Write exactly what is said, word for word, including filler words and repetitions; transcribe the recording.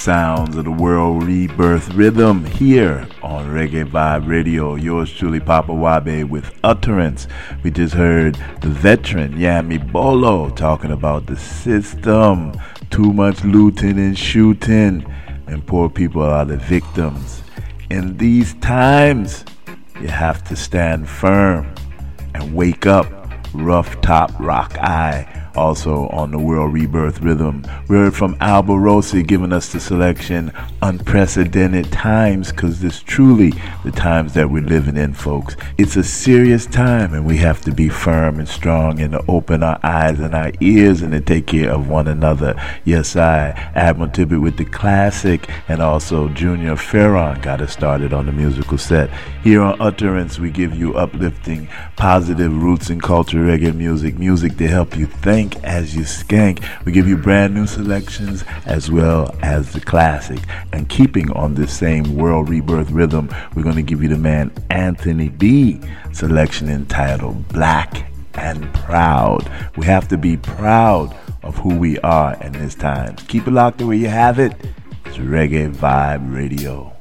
sounds of the world rebirth rhythm here on Reggae Vibe Radio. Yours truly, Papa Wabe, with Utterance. We just heard the veteran Yami Bolo talking about the system. Too much looting and shooting, and poor people are the victims. In these times, you have to stand firm and wake up. Rough Top Rock Eye, also on the World Rebirth Rhythm. We heard from Alba Rossi giving us the selection Unprecedented Times, because it's truly the times that we're living in, folks. It's a serious time, and we have to be firm and strong and to open our eyes and our ears and to take care of one another. Yes, I, Admiral Tibbet with the classic, and also Junior Ferron got us started on the musical set. Here on Utterance, we give you uplifting, positive roots and culture reggae music, music to help you think as you skank. We give you brand new selections as well as the classic. And keeping on this same World Rebirth rhythm, we're going to give you the man Anthony B selection entitled Black and Proud. We have to be proud of who we are in this time. Keep it locked the way you have it. It's Reggae Vibe Radio.